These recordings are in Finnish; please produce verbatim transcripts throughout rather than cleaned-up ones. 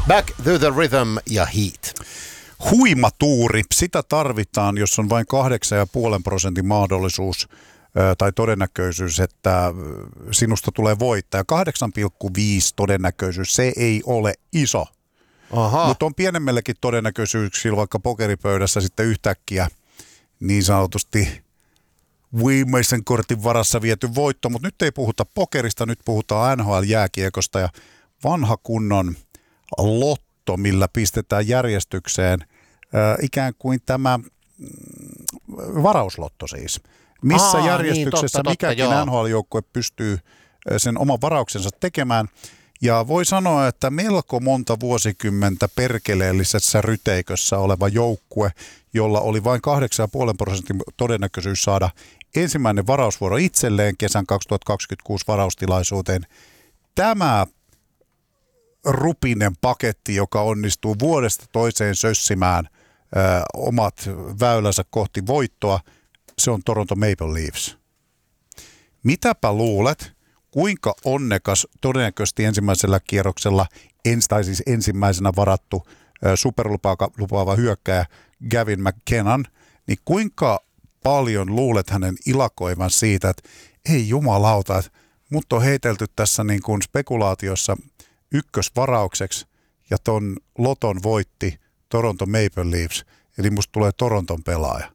Back to the Rhythm ja Heat. Huima tuuri, sitä tarvitaan, jos on vain kahdeksan pilkku viisi prosentin mahdollisuus tai todennäköisyys, että sinusta tulee voittaja. kahdeksan pilkku viisi todennäköisyys, se ei ole iso. Mutta on pienemmällekin todennäköisyyksillä vaikka pokeripöydässä sitten yhtäkkiä niin sanotusti viimeisen kortin varassa viety voitto. Mutta nyt ei puhuta pokerista, nyt puhutaan N H L-jääkiekosta ja vanha kunnon lotto, millä pistetään järjestykseen äh, ikään kuin tämä mm, varauslotto siis. Missä Aa, järjestyksessä niin, totta, mikäkin totta, N H L-joukkue pystyy sen oman varauksensa tekemään. Ja voi sanoa, että melko monta vuosikymmentä perkeleellisessä ryteikössä oleva joukkue, jolla oli vain kahdeksan pilkku viisi prosentin todennäköisyys saada ensimmäinen varausvuoro itselleen kesän kaksituhattakaksikymmentäkuusi varaustilaisuuteen. Tämä rupinen paketti, joka onnistuu vuodesta toiseen sössimään ö, omat väylänsä kohti voittoa, se on Toronto Maple Leafs. Mitäpä luulet, kuinka onnekas todennäköisesti ensimmäisellä kierroksella, ens, tai siis ensimmäisenä varattu ö, superlupaava hyökkääjä Gavin McKennan, niin kuinka paljon luulet hänen ilakoivan siitä, että ei jumalauta, että mut on heitelty tässä niin kuin spekulaatiossa ykkösvaraukseksi ja ton loton voitti Toronto Maple Leafs, eli musta tulee Toronton pelaaja.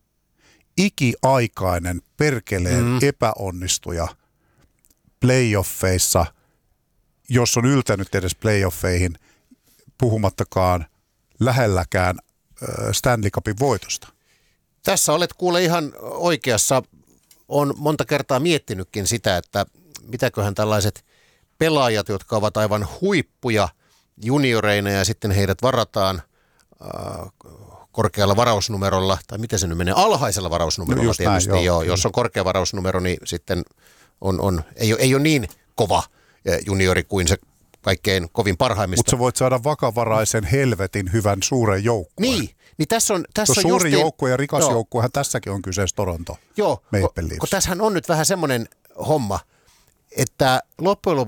Ikiaikainen perkeleen mm. epäonnistuja playoffeissa, jos on yltänyt edes playoffeihin, puhumattakaan lähelläkään Stanley Cupin voitosta. Tässä olet kuule ihan oikeassa. Olen monta kertaa miettinytkin sitä, että mitäköhän tällaiset pelaajat, jotka ovat aivan huippuja junioreina ja sitten heidät varataan äh, korkealla varausnumerolla, tai miten se nyt menee, alhaisella varausnumerolla no tietysti, näin, joo. Joo, jos on korkea varausnumero, niin sitten on, on, ei, ole, ei ole niin kova juniori kuin se kaikkein kovin parhaimmista. Mutta sä voit saada vakavaraisen helvetin hyvän suuren joukkueen. Niin, niin tässä on... Tässä on suuri justiin, joukkue ja rikas joo. joukkuehan tässäkin on kyseessä Toronto. Joo, kun tässähän on nyt vähän semmoinen homma, että loppujen